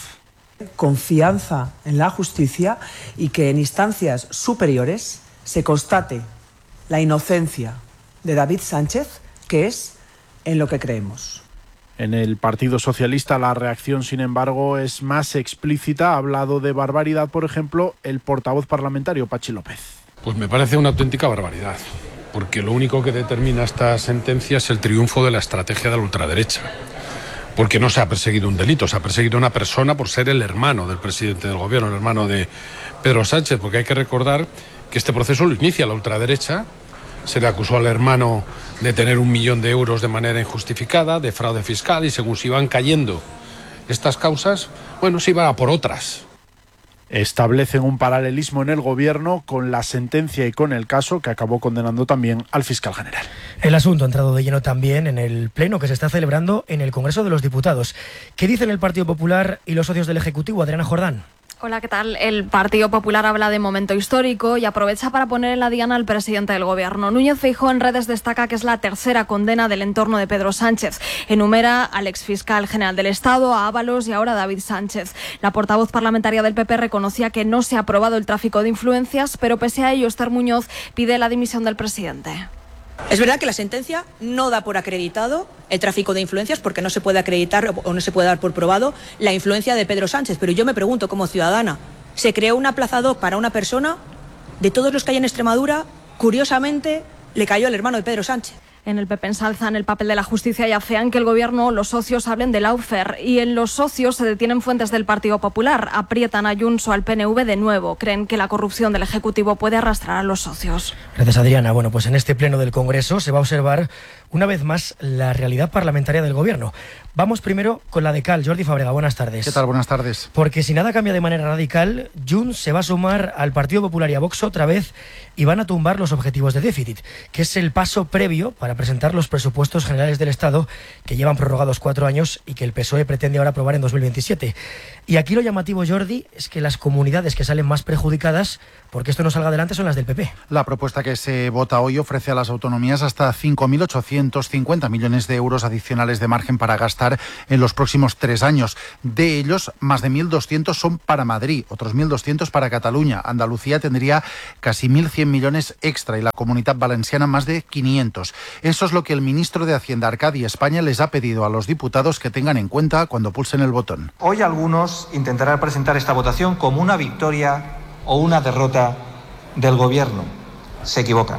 Confianza en la justicia y que en instancias superiores se constate la inocencia de David Sánchez, que es en lo que creemos. En el Partido Socialista la reacción, sin embargo, es más explícita. Ha hablado de barbaridad, por ejemplo, el portavoz parlamentario Pachi López. Pues me parece una auténtica barbaridad, porque lo único que determina esta sentencia es el triunfo de la estrategia de la ultraderecha. Porque no se ha perseguido un delito, se ha perseguido una persona por ser el hermano del presidente del gobierno, el hermano de Pedro Sánchez, porque hay que recordar que este proceso lo inicia la ultraderecha. Se le acusó al hermano de tener un millón de euros de manera injustificada, de fraude fiscal, y según se iban cayendo estas causas, bueno, se iban a por otras. Establecen un paralelismo en el gobierno con la sentencia y con el caso, que acabó condenando también al fiscal general. El asunto ha entrado de lleno también en el pleno que se está celebrando en el Congreso de los Diputados. ¿Qué dicen el Partido Popular y los socios del Ejecutivo? Adriana Jordán. Hola, ¿qué tal? El Partido Popular habla de momento histórico y aprovecha para poner en la diana al presidente del Gobierno. Núñez Feijóo en redes destaca que es la tercera condena del entorno de Pedro Sánchez. Enumera al exfiscal general del Estado, a Ábalos y ahora a David Sánchez. La portavoz parlamentaria del P P reconocía que no se ha aprobado el tráfico de influencias, pero pese a ello, Esther Muñoz pide la dimisión del presidente. Es verdad que la sentencia no da por acreditado el tráfico de influencias, porque no se puede acreditar o no se puede dar por probado la influencia de Pedro Sánchez. Pero yo me pregunto, como ciudadana, ¿se creó una plaza ad hoc para una persona? De todos los que hay en Extremadura, curiosamente, le cayó al hermano de Pedro Sánchez. En el P P ensalzan el papel de la justicia y afean que el Gobierno o los socios hablen del lawfare. Y en los socios se detienen fuentes del Partido Popular. Aprietan a Junts o al P N V de nuevo. Creen que la corrupción del Ejecutivo puede arrastrar a los socios. Gracias, Adriana. Bueno, pues en este pleno del Congreso se va a observar una vez más la realidad parlamentaria del Gobierno. Vamos primero con la de Cal. Jordi Fábrega, buenas tardes. ¿Qué tal? Buenas tardes. Porque si nada cambia de manera radical, Junts se va a sumar al Partido Popular y a Vox otra vez y van a tumbar los objetivos de déficit, que es el paso previo para presentar los presupuestos generales del Estado, que llevan prorrogados cuatro años y que el P S O E pretende ahora aprobar en dos mil veintisiete. Y aquí lo llamativo, Jordi, es que las comunidades que salen más perjudicadas porque esto no salga adelante son las del P P. La propuesta que se vota hoy ofrece a las autonomías hasta cinco mil ochocientos cincuenta millones de euros adicionales de margen para gastar en los próximos tres años. De ellos, más de mil doscientos son para Madrid, otros mil doscientos para Cataluña. Andalucía tendría casi mil cien millones extra y la Comunidad Valenciana más de quinientos. Eso es lo que el ministro de Hacienda, Arcadi España, les ha pedido a los diputados que tengan en cuenta cuando pulsen el botón. Hoy algunos intentarán presentar esta votación como una victoria o una derrota del Gobierno. Se equivocan.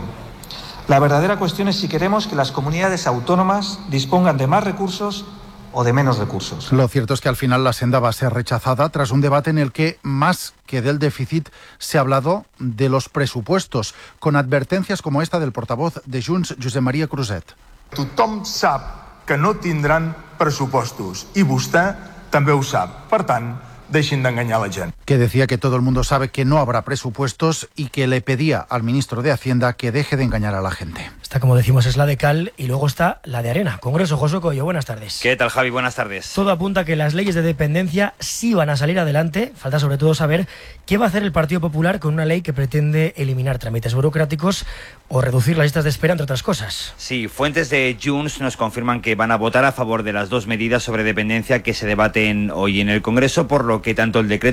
La verdadera cuestión es si queremos que las comunidades autónomas dispongan de más recursos o de menos recursos. Lo cierto es que al final la senda va a ser rechazada tras un debate en el que, más que del déficit, se ha hablado de los presupuestos, con advertencias como esta del portavoz de Junts, Josep Maria Cruzet. Tothom sap que no tindran pressupostos i vostè també ho sap. Per tant, deixin d'enganyar la gent. Que decía que todo el mundo sabe que no habrá presupuestos y que le pedía al ministro de Hacienda que deje de engañar a la gente. Esta, como decimos, es la de Cal y luego está la de Arena. Congreso, Josué Coello, buenas tardes. ¿Qué tal, Javi? Buenas tardes. Todo apunta a que las leyes de dependencia sí van a salir adelante. Falta sobre todo saber qué va a hacer el Partido Popular con una ley que pretende eliminar trámites burocráticos o reducir las listas de espera, entre otras cosas. Sí, fuentes de Junts nos confirman que van a votar a favor de las dos medidas sobre dependencia que se debaten hoy en el Congreso, por lo que tanto el decreto como la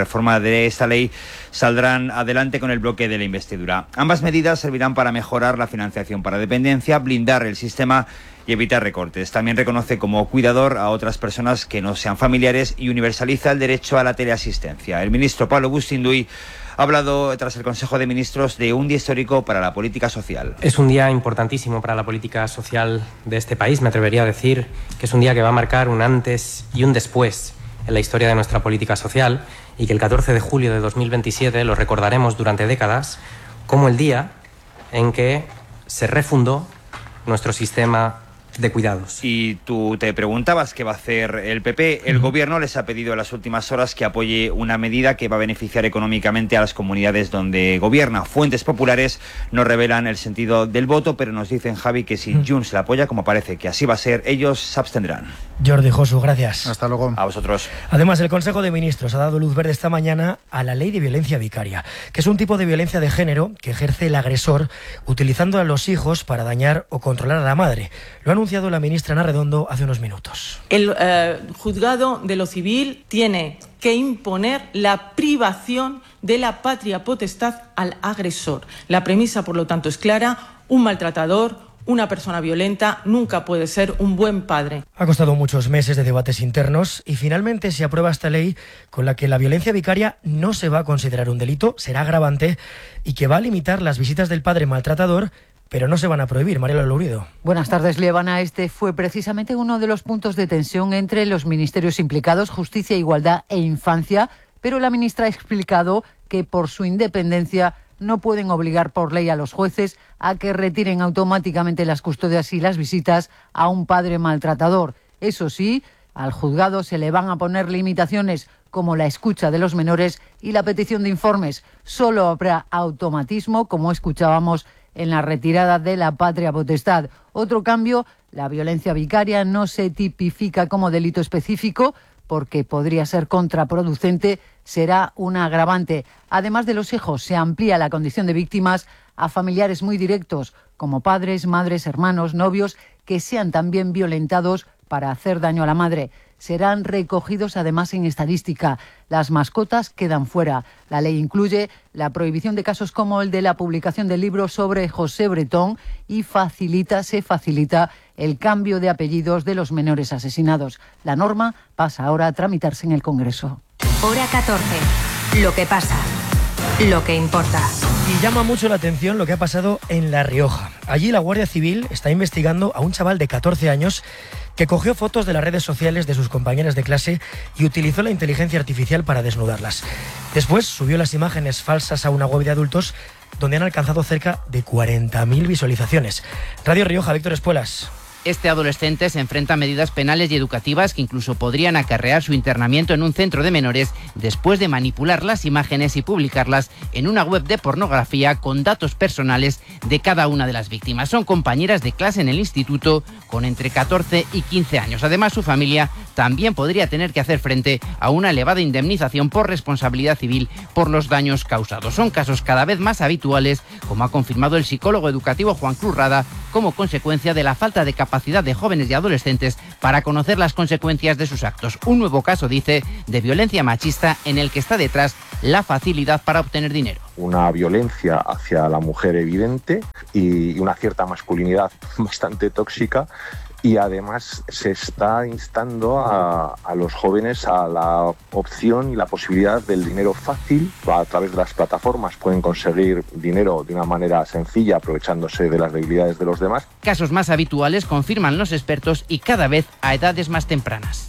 reforma de esta ley saldrán adelante con el bloque de la investidura. Ambas medidas servirán para mejorar la financiación para dependencia, blindar el sistema y evitar recortes. También reconoce como cuidador a otras personas que no sean familiares y universaliza el derecho a la teleasistencia. El ministro Pablo Bustinduy ha hablado tras el Consejo de Ministros de un día histórico para la política social. Es un día importantísimo para la política social de este país. Me atrevería a decir que es un día que va a marcar un antes y un después en la historia de nuestra política social y que el catorce de julio de dos mil veintisiete lo recordaremos durante décadas como el día en que se refundó nuestro sistema de cuidados. Y tú te preguntabas qué va a hacer el P P. El uh-huh. Gobierno les ha pedido en las últimas horas que apoye una medida que va a beneficiar económicamente a las comunidades donde gobierna. Fuentes populares no revelan el sentido del voto, pero nos dicen, Javi, que si uh-huh. Junts la apoya, como parece que así va a ser, ellos se abstendrán. Jordi Josu, gracias. Hasta luego. A vosotros. Además, el Consejo de Ministros ha dado luz verde esta mañana a la ley de violencia vicaria, que es un tipo de violencia de género que ejerce el agresor utilizando a los hijos para dañar o controlar a la madre. Lo ha anunciado la ministra Ana Redondo hace unos minutos. El eh, juzgado de lo civil tiene que imponer la privación de la patria potestad al agresor. La premisa, por lo tanto, es clara: un maltratador, una persona violenta, nunca puede ser un buen padre. Ha costado muchos meses de debates internos y finalmente se aprueba esta ley con la que la violencia vicaria no se va a considerar un delito, será agravante y que va a limitar las visitas del padre maltratador, pero no se van a prohibir. Mariela Lourido. Buenas tardes, Liebana. Este fue precisamente uno de los puntos de tensión entre los ministerios implicados, Justicia, Igualdad e Infancia, pero la ministra ha explicado que por su independencia no pueden obligar por ley a los jueces a que retiren automáticamente las custodias y las visitas a un padre maltratador. Eso sí, al juzgado se le van a poner limitaciones como la escucha de los menores y la petición de informes. Solo habrá automatismo, como escuchábamos en la retirada de la patria potestad. Otro cambio, la violencia vicaria no se tipifica como delito específico porque podría ser contraproducente, será una agravante. Además de los hijos, se amplía la condición de víctimas a familiares muy directos, como padres, madres, hermanos, novios, que sean también violentados para hacer daño a la madre. Serán recogidos además en estadística. Las mascotas quedan fuera. La ley incluye la prohibición de casos como el de la publicación del libro sobre José Bretón y facilita, se facilita el cambio de apellidos de los menores asesinados. La norma pasa ahora a tramitarse en el Congreso. Hora catorce. Lo que pasa. Lo que importa. Y llama mucho la atención lo que ha pasado en La Rioja. Allí la Guardia Civil está investigando a un chaval de catorce años que cogió fotos de las redes sociales de sus compañeras de clase y utilizó la inteligencia artificial para desnudarlas. Después subió las imágenes falsas a una web de adultos donde han alcanzado cerca de cuarenta mil visualizaciones. Radio Rioja, Víctor Espuelas. Este adolescente se enfrenta a medidas penales y educativas que incluso podrían acarrear su internamiento en un centro de menores después de manipular las imágenes y publicarlas en una web de pornografía con datos personales de cada una de las víctimas. Son compañeras de clase en el instituto con entre catorce y quince años. Además, su familia también podría tener que hacer frente a una elevada indemnización por responsabilidad civil por los daños causados. Son casos cada vez más habituales, como ha confirmado el psicólogo educativo Juan Cruz Rada, como consecuencia de la falta de capacidad capacidad de jóvenes y adolescentes para conocer las consecuencias de sus actos. Un nuevo caso, dice, de violencia machista en el que está detrás la facilidad para obtener dinero. Una violencia hacia la mujer evidente y una cierta masculinidad bastante tóxica. Y además se está instando a, a los jóvenes a la opción y la posibilidad del dinero fácil. A través de las plataformas pueden conseguir dinero de una manera sencilla, aprovechándose de las debilidades de los demás. Casos más habituales, confirman los expertos, y cada vez a edades más tempranas.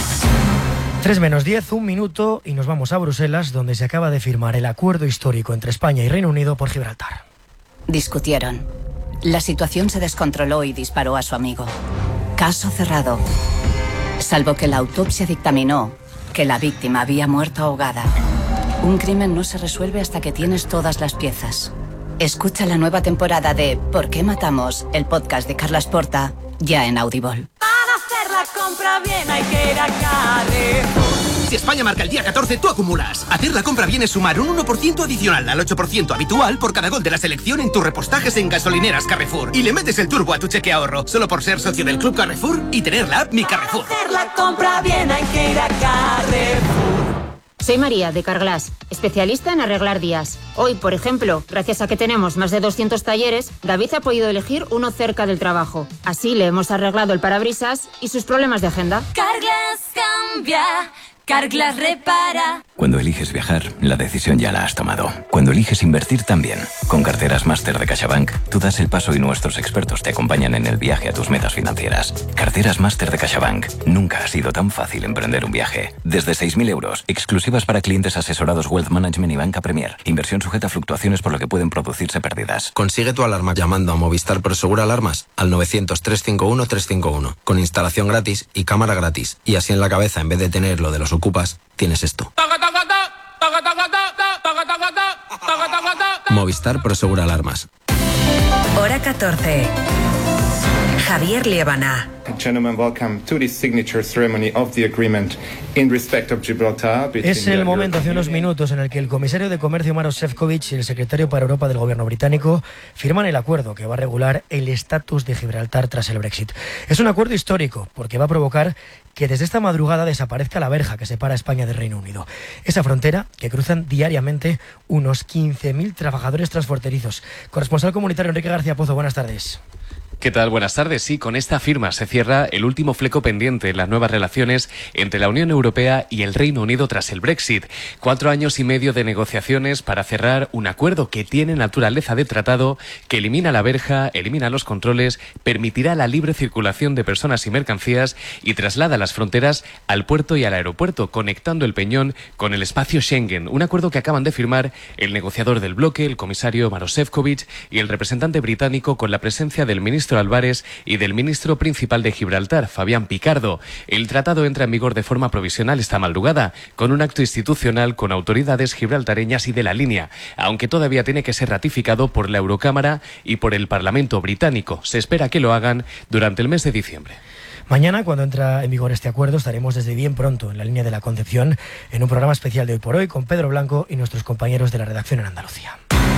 tres menos diez, un minuto, y nos vamos a Bruselas, donde se acaba de firmar el acuerdo histórico entre España y Reino Unido por Gibraltar. Discutieron. La situación se descontroló y disparó a su amigo. Caso cerrado. Salvo que la autopsia dictaminó que la víctima había muerto ahogada. Un crimen no se resuelve hasta que tienes todas las piezas. Escucha la nueva temporada de ¿Por qué matamos?, el podcast de Carlas Porta, ya en Audible. Para hacer la compra bien hay que ir a Carrefour. Si España marca el día catorce, tú acumulas. Hacer la compra bien es sumar un uno por ciento adicional al ocho por ciento habitual por cada gol de la selección en tus repostajes en gasolineras Carrefour. Y le metes el turbo a tu cheque ahorro, solo por ser socio del Club Carrefour y tener la app Mi Carrefour. Para hacer la compra bien hay que ir a Carrefour. Soy María, de Carglass, especialista en arreglar días. Hoy, por ejemplo, gracias a que tenemos más de doscientos talleres, David ha podido elegir uno cerca del trabajo. Así le hemos arreglado el parabrisas y sus problemas de agenda. Carglass cambia, Carglass repara. Cuando eliges viajar, la decisión ya la has tomado. Cuando eliges invertir también. Con Carteras Máster de CaixaBank, tú das el paso y nuestros expertos te acompañan en el viaje a tus metas financieras. Carteras Máster de CaixaBank. Nunca ha sido tan fácil emprender un viaje. Desde seis mil euros, exclusivas para clientes asesorados Wealth Management y Banca Premier. Inversión sujeta a fluctuaciones por lo que pueden producirse pérdidas. Consigue tu alarma llamando a Movistar Prosegur Alarmas al novecientos, trescientos cincuenta y uno, trescientos cincuenta y uno. Con instalación gratis y cámara gratis. Y así en la cabeza, en vez de tener lo de los ocupas, tienes esto. Movistar Prosegur Alarmas. Hora catorce. Javier Liebana. Gentlemen, welcome to the signature ceremony of the agreement in respect of Gibraltar. Es el momento, hace unos minutos, en el que el comisario de Comercio Maroš Šefčovič y el secretario para Europa del gobierno británico firman el acuerdo que va a regular el estatus de Gibraltar tras el Brexit. Es un acuerdo histórico porque va a provocar que desde esta madrugada desaparezca la verja que separa a España del Reino Unido. Esa frontera que cruzan diariamente unos quince mil trabajadores transfronterizos. Corresponsal comunitario Enrique García Pozo, buenas tardes. ¿Qué tal? Buenas tardes. Sí, con esta firma se cierra el último fleco pendiente en las nuevas relaciones entre la Unión Europea y el Reino Unido tras el Brexit. Cuatro años y medio de negociaciones para cerrar un acuerdo que tiene naturaleza de tratado, que elimina la verja, elimina los controles, permitirá la libre circulación de personas y mercancías y traslada las fronteras al puerto y al aeropuerto, conectando el Peñón con el espacio Schengen. Un acuerdo que acaban de firmar el negociador del bloque, el comisario Maroš Šefčovič, y el representante británico, con la presencia del ministro Álvarez y del ministro principal de Gibraltar, Fabián Picardo. El tratado entra en vigor de forma provisional esta madrugada, con un acto institucional con autoridades gibraltareñas y de la línea, aunque todavía tiene que ser ratificado por la Eurocámara y por el Parlamento británico. Se espera que lo hagan durante el mes de diciembre. Mañana, cuando entra en vigor este acuerdo, estaremos desde bien pronto en la línea de la Concepción, en un programa especial de Hoy por Hoy con Pedro Blanco y nuestros compañeros de la redacción en Andalucía.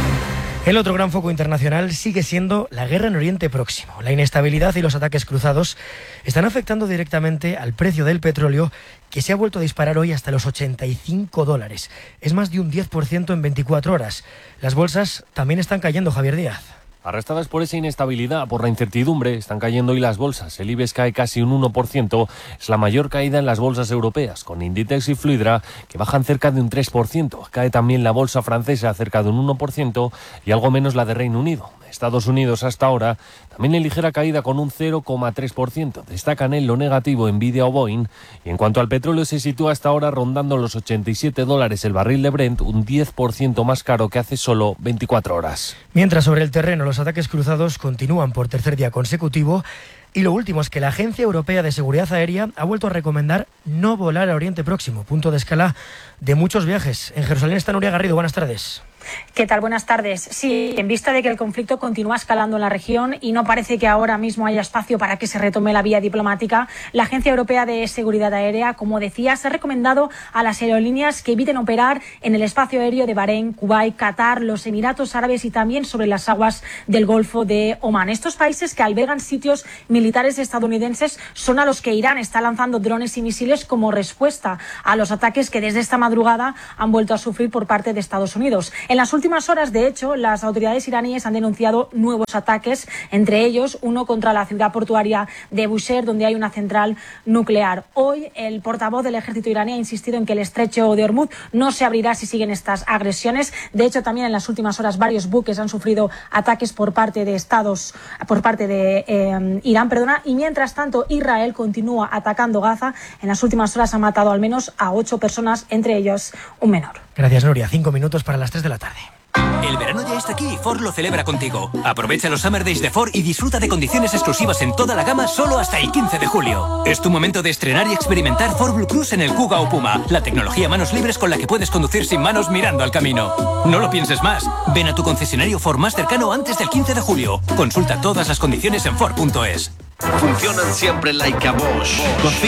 El otro gran foco internacional sigue siendo la guerra en Oriente Próximo. La inestabilidad y los ataques cruzados están afectando directamente al precio del petróleo, que se ha vuelto a disparar hoy hasta los ochenta y cinco dólares. Es más de un diez por ciento en veinticuatro horas. Las bolsas también están cayendo, Javier Díaz. Arrastradas por esa inestabilidad, por la incertidumbre, están cayendo hoy las bolsas. El IBEX cae casi un uno por ciento, es la mayor caída en las bolsas europeas, con Inditex y Fluidra que bajan cerca de un tres por ciento. Cae también la bolsa francesa cerca de un uno por ciento y algo menos la de Reino Unido. Estados Unidos hasta ahora también en ligera caída con un cero coma tres por ciento. Destacan en lo negativo Nvidia o Boeing. Y en cuanto al petróleo, se sitúa hasta ahora rondando los ochenta y siete dólares el barril de Brent, un diez por ciento más caro que hace solo veinticuatro horas. Mientras sobre el terreno los ataques cruzados continúan por tercer día consecutivo. Y lo último es que la Agencia Europea de Seguridad Aérea ha vuelto a recomendar no volar a Oriente Próximo, punto de escala de muchos viajes. En Jerusalén está Nuria Garrido, buenas tardes. ¿Qué tal? Buenas tardes. Sí, en vista de que el conflicto continúa escalando en la región y no parece que ahora mismo haya espacio para que se retome la vía diplomática, la Agencia Europea de Seguridad Aérea, como decías, ha recomendado a las aerolíneas que eviten operar en el espacio aéreo de Bahrein, Kuwait, Qatar, los Emiratos Árabes y también sobre las aguas del Golfo de Omán. Estos países que albergan sitios militares estadounidenses son a los que Irán está lanzando drones y misiles como respuesta a los ataques que desde esta madrugada han vuelto a sufrir por parte de Estados Unidos. En las últimas horas, de hecho, las autoridades iraníes han denunciado nuevos ataques, entre ellos uno contra la ciudad portuaria de Bushehr, donde hay una central nuclear. Hoy, el portavoz del ejército iraní ha insistido en que el estrecho de Hormuz no se abrirá si siguen estas agresiones. De hecho, también en las últimas horas varios buques han sufrido ataques por parte de Estados, por parte de eh, Irán, perdona, y mientras tanto Israel continúa atacando Gaza. En las últimas horas ha matado al menos a ocho personas, entre ellos un menor. Gracias, Nuria. Cinco minutos para las tres de la tarde. El verano ya está aquí y Ford lo celebra contigo. Aprovecha los Summer Days de Ford y disfruta de condiciones exclusivas en toda la gama solo hasta el quince de julio. Es tu momento de estrenar y experimentar Ford Blue Cruise en el Kuga o Puma, la tecnología manos libres con la que puedes conducir sin manos mirando al camino. No lo pienses más. Ven a tu concesionario Ford más cercano antes del quince de julio. Consulta todas las condiciones en Ford punto es. Funcionan siempre like a Bosch.